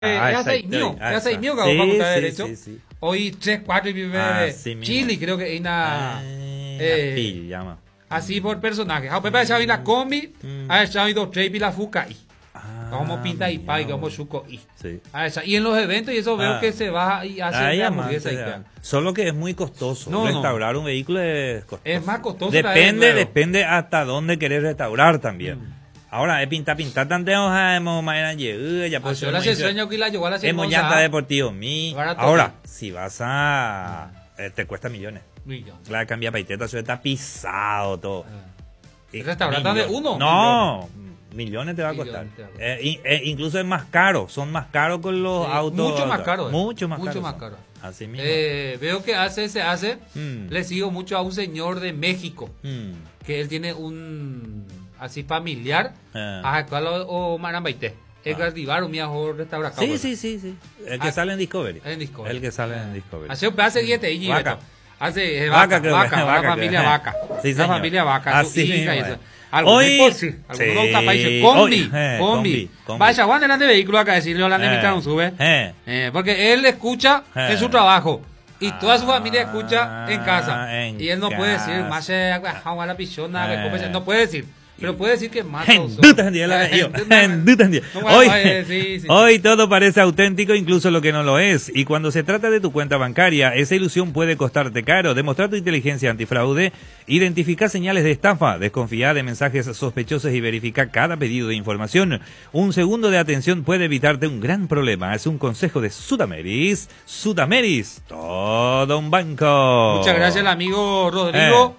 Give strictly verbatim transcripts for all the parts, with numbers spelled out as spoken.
Eh, Ah, es hace mío, es hace mío que hago facultad de Derecho. Sí, sí. Hoy tres, cuatro y vive Ah, de sí mismo. Chile, creo que hay una. Eh, eh, Apil, llama. Así por personaje. A Pepe ha la combi, ha echado dos tres y la fuca y. Ah, Vamos pinta y pa y mira, vamos chuco y. Sí. A esa- Y en los eventos y eso veo Ah. que se baja y hace Ahí la amante, hamburguesa y ya. queda. Solo que es muy costoso. No, no. Restaurar un vehículo es costoso. Es más costoso. Depende, traer, depende hasta dónde querés restaurar también. Mm. Ahora, es pintar, pintar, tanto hemos mañana ya pues Yo la sueño que la llevó a la hemos Simosa. llanta deportivo, mi. Barato, Ahora, si vas a. eh, te cuesta millones. Millón. La cambia paiteta, eso está pisado todo. Y ¿El restaurante de millones. uno? No, millones te va a Millones costar. te va a costar. Eh, y- eh, incluso es más caro, son más caros con los Sí, autos. mucho más caro, eh. Mucho más Mucho caro. más son. caro. Así mismo. Eh, veo que hace, se hace. Mm. Le sigo mucho a un señor de México. Mm. Que él tiene un así familiar. Ah. A cual o, o Marambaité. Edgar Divar, un mejor restaurante. Sí, sí, sí, sí. El que Ah, sale en Discovery. en Discovery. El que sale en Discovery. Hace un pedazo de dieta y Vaca. Beto. Hace eh, Vaca, vaca, creo vaca, que- la vaca, familia creo. vaca. Sí, la señor. familia vaca, su Así hija y mismo eso. es. Algunos Hoy- pues, sí, algunos sí. otros países, combi, Hoy, eh, combi. combi, combi. Vaya, Juan delante de vehículo acá decirle Holanda Eh, invitaron sube. eh. Eh, porque él escucha Eh. en su trabajo. Y toda su Ah, familia escucha en casa. en Y él no puede decir, casa. más eh, agua la pichona, Eh. come- no puede decir. Pero puede decir que más. En duda en día la yo. En duda en día. Hoy, sí, sí. hoy todo parece auténtico, incluso lo que no lo es. Y cuando se trata de tu cuenta bancaria, esa ilusión puede costarte caro. Demostrar tu inteligencia antifraude, identificar señales de estafa, desconfiar de mensajes sospechosos y verificar cada pedido de información. Un segundo de atención puede evitarte un gran problema. Es un consejo de Sudameris. Sudameris, todo un banco. Muchas gracias al amigo Rodrigo.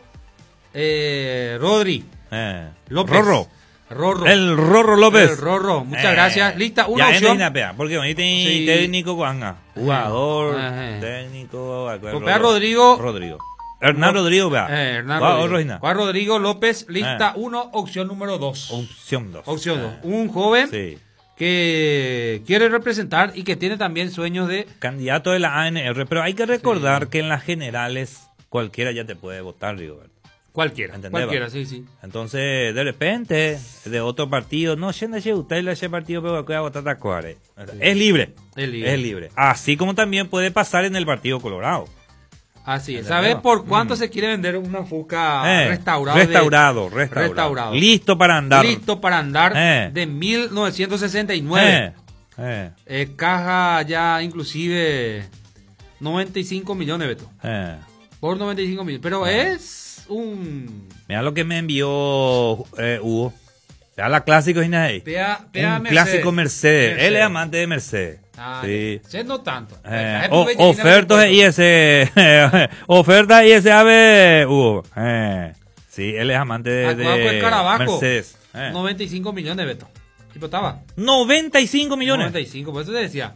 Eh, Rodri. Eh. López. Rorro. Rorro. El Rorro López. El Rorro. Muchas Eh, gracias. Lista, una ya opción. entra pea, porque hoy tiene Sí. técnico Juanga. Jugador, Ajá. técnico. Copia Rodrigo. Rodrigo. Hernán Rodrigo, vea. Eh, Hernán Guau, Rodrigo. Rosina. Juan Rodrigo López, lista uno, opción número dos. Opción dos. Opción dos. Un joven Sí. que quiere representar y que tiene también sueños de... Candidato de la A N R, pero hay que recordar que en las generales cualquiera ya te puede votar, Rigoberto. Cualquiera, ¿Entendés, cualquiera, va? sí, sí. Entonces, de repente, de otro partido, no, yendo a usted ese partido, pero voy a votar a Cuare. Es libre. Es libre. Es libre. Así como también puede pasar en el Partido Colorado. Así es. ¿Entendés, ¿Sabes va? por cuánto Mm. se quiere vender una Fuca Eh, restaurado? de- restaurado, restaurado. restaurado. Listo para andar. Listo para andar Eh. de mil novecientos sesenta y nueve. Eh, eh, Eh, caja ya inclusive noventa y cinco millones, Beto. eh. Por noventa y cinco millones. Pero Ah. es un... Mira lo que me envió eh, Hugo. Ya la clásico Inaí. Pea, pea Un Mercedes. clásico Mercedes. Mercedes. Él es amante de Mercedes. Ah, Sí. sí, no tanto. Eh, Eh, o- Pepe Lleina ofertas de y ese oferta y ese ave Hugo. Eh, sí, él es amante de, Acuérdate con el de Carabaco. Mercedes. Eh. noventa y cinco millones, Beto. ¿Y pues estaba? noventa y cinco millones. noventa y cinco, por eso te decía.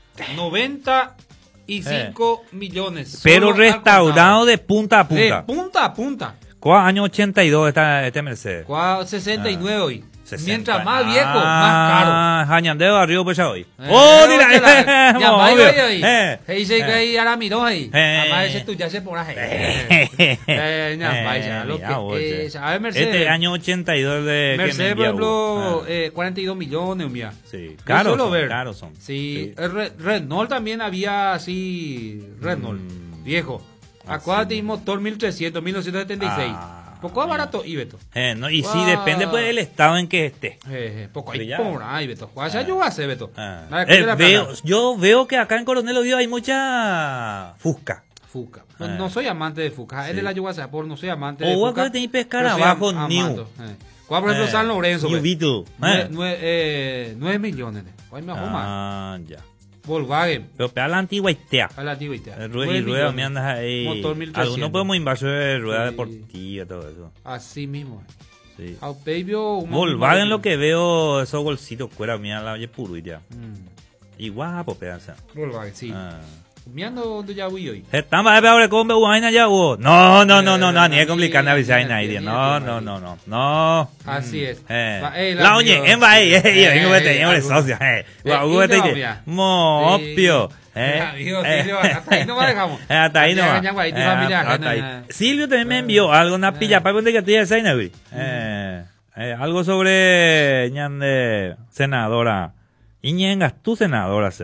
noventa y cinco millones. Pero solo al restaurado contado. de punta a punta. De punta a punta. ¿Cuál año ochenta y dos está este Mercedes? Cua- sesenta y nueve hoy. sesenta. Mientras más viejo, más caro. Ah, Jañandeo arriba pues ya hoy. Eh, ¡Oh, eh, mira! oye, ya va obvio. ahí, ahí. Eh, Ahí se eh. cae ahora miró ahí. Eh. Además ese tú ya se por ahí. Eh, Eh, ya, vaya, lo mira, que oye. es. A ver, Mercedes. Este año ochenta y dos de que me Mercedes, por envía ejemplo, Hugo. Ah, eh, cuarenta y dos millones, mira. sí, Yo caros suelo son, ver. caros son. Sí, el Re- Renault también había así, Renault, Mm. viejo. Ah, Acuérdate, sí. y motor mil trescientos, mil novecientos setenta y seis. Ah, Poco es mira. barato, y Beto. Eh, no, y sí, Guau. depende pues del estado en que esté. Eh, eh, poco hay Pero ya. por ahí, Beto. O sea, Ah. yo voy a hacer, Beto. Ah. Nada, Eh, escucha la veo- plata. yo veo que acá en Coronel Oviedo hay mucha Fusca. Fuca. Ah. No soy amante de Fuca. Sí. Él de la Yuguasa, por no soy amante O de vos Fuca. que tenés pescar pero soy abajo, am- New. amando, eh. ¿Cuál, por ejemplo, Eh, San Lorenzo? New ve? Beetle. Nueve, Eh. nueve, eh, nueve millones. Hoy me bajó más. Ah, ya. Volkswagen. Pero pega la antigua Istea. A la antigüita. El rueda Nueve y rueda, millones. me andas ahí. Motor mil trescientos. Algunos podemos invadir de rueda Sí. deportiva, todo eso. Así mismo. Sí. Aupevio. un- Volkswagen lo que veo, esos bolsitos cuera, mira la oye puro y ya. Mm. Y guapo, pedazo. Volkswagen, sí. Ah. Mirando donde ya voy hoy. Estamos a ver con Volkswagen ya hubo. No, no, no, no, no, ni es Eh, complicado ni- avisar ni- nadie. ni- No, ni- no, no, no. No. Así Mm. es. Eh. Va, eh, La la oye, amigo- en va ahí, eh, Eh, yo vengo eh, a tener un algo. socio, eh. Eh, Guau, y guau, te no, que- mira. Mopio. Eh, Amigo, eh, Silvio, hasta ahí nomás dejamos. eh, Hasta ahí Hasta no. ahí gañamos, ahí tu familia, hasta ahí. gana. Silvio también me envió algo, una pilla para que te diga Zaina, güey. Eh, eh, algo sobre ñan de senadora Y ñengas tu senadora.